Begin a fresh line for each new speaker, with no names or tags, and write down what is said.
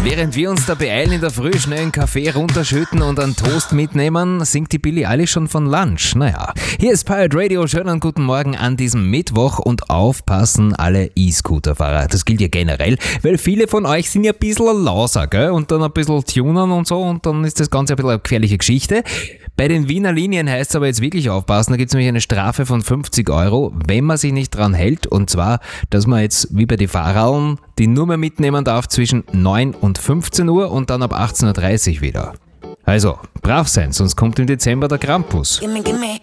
Während wir uns da beeilen, in der Früh schnell einen Kaffee runterschütten und einen Toast mitnehmen, singt die Billie Eilish schon von Lunch. Naja, hier ist Pirate Radio. Schönen guten Morgen an diesem Mittwoch und aufpassen alle E-Scooter-Fahrer. Das gilt ja generell, weil viele von euch sind ja ein bisschen lauser, gell? Und dann ein bisschen tunen und so und dann ist das Ganze ein bisschen eine gefährliche Geschichte. Bei den Wiener Linien heißt es aber jetzt wirklich aufpassen, da gibt es nämlich eine Strafe von 50 €, wenn man sich nicht dran hält. Und zwar, dass man jetzt wie bei den Fahrern die nur mehr mitnehmen darf zwischen 9 und 15 Uhr und dann ab 18:30 Uhr wieder. Also, brav sein, sonst kommt im Dezember der Krampus.
Gimme, gimme.